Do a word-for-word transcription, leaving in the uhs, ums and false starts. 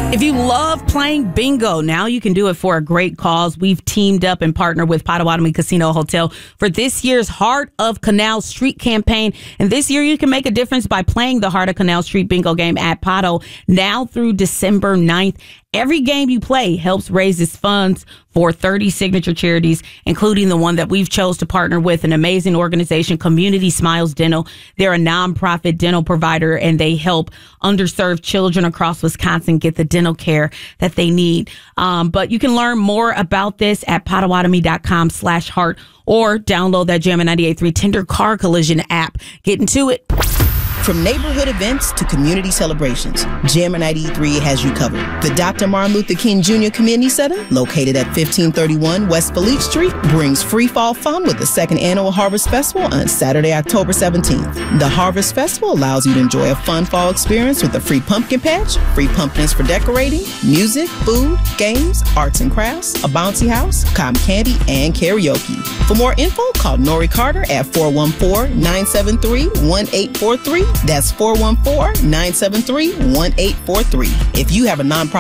If you love playing bingo, now you can do it for a great cause. We've teamed up and partnered with Potawatomi Casino Hotel for this year's Heart of Canal Street campaign. And this year you can make a difference by playing the Heart of Canal Street bingo game at Potto now through December ninth. Every game you play helps raise its funds for thirty signature charities, including the one that we've chose to partner with, an amazing organization, Community Smiles Dental. They're a nonprofit dental provider, and they help underserved children across Wisconsin get the dental care that they need. Um, but you can learn more about this at potawatomi.com slash heart or download that Jammin' ninety-eight point three Tender Car Collision app. Get into it. From neighborhood events to community celebrations, Jammin' ninety-eight point three has you covered. The Doctor Martin Luther King Junior Community Center, located at fifteen thirty-one West Felice Street, brings free fall fun with the second annual Harvest Festival on Saturday, October seventeenth. The Harvest Festival allows you to enjoy a fun fall experience with a free pumpkin patch, free pumpkins for decorating, music, food, games, arts and crafts, a bouncy house, cotton candy, and karaoke. For more info, call Nori Carter at four one four, nine seven three, one eight four three. That's four one four, nine seven three, one eight four three. If you have a nonprofit